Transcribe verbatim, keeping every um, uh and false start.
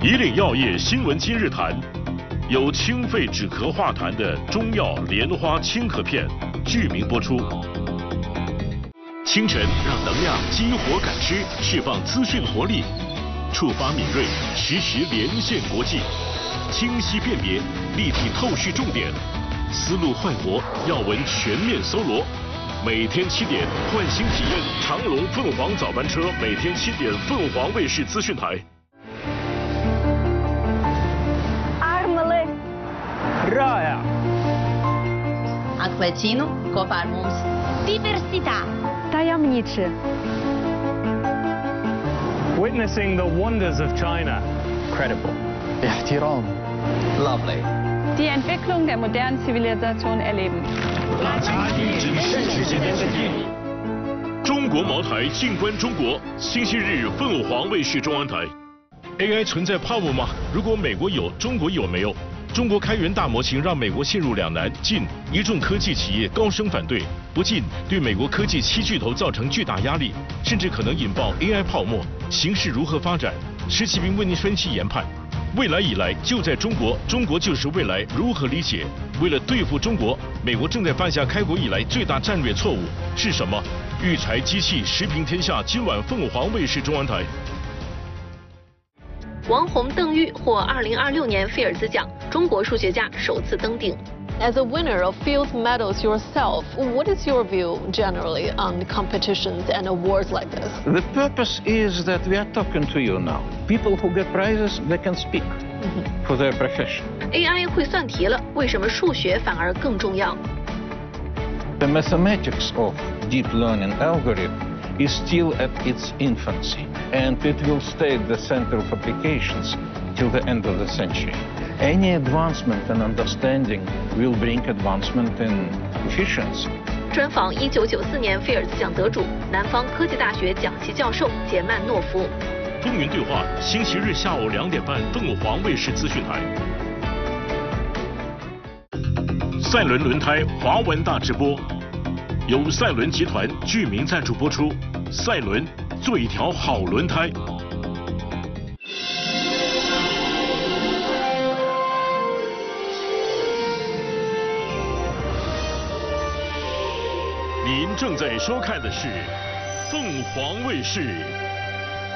以岭药业新闻今日谈，由清肺止咳化痰的中药莲花清咳片剧名播出。清晨让能量激活感知，释放资讯活力，触发敏锐，实时连线国际，清晰辨别，立体透视重点，思路焕活，要闻全面搜罗。每天七点，换新体验长隆凤凰早班车，每天七点，凤凰卫视资讯台。 Raya. Acquaccino, Cofarmums. Diversità. Tajemniczy. Witnessing the wonders of China. Credible. احترام. Lovely. Die Entwicklung der modernen Zivilisation erleben. 中国茅台静观中国，星期日凤凰卫视中央台。A I 存在泡沫吗？如果美国有，中国有没有？中国开源大模型让美国陷入两难：进，一众科技企业高声反对；不进，对美国科技七巨头造成巨大压力，甚至可能引爆 A I 泡沫。形势如何发展？施启斌为您分析研判。未来以来就在中国，中国就是未来，如何理解？为了对付中国，美国正在犯下开国以来最大战略错误是什么？育才机器时评天下，今晚凤凰卫视中央台。 王洪、邓玉获二零二六年菲尔兹奖，中国数学家首次登顶。 As a winner of field medals yourself, what is your view generally on competitions and awards like this? The purpose is that we are talking to you now. People who get prizes, they can speak mm-hmm. for their profession. A I 会算题了，为什么数学反而更重要？ The mathematics of deep learning algorithm is still at its infancy, and it will stay at the center of applications till the end of the century. Any advancement in understanding will bring advancement in efficiency. 专访一九九四年菲尔兹奖得主、南方科技大学讲席教授杰曼诺夫。 风云对话，星期日下午两点半，凤凰卫视资讯台。赛伦轮胎华文大直播，由赛伦集团剧名赞助播出。赛伦，做一条好轮胎。您正在收看的是凤凰卫视。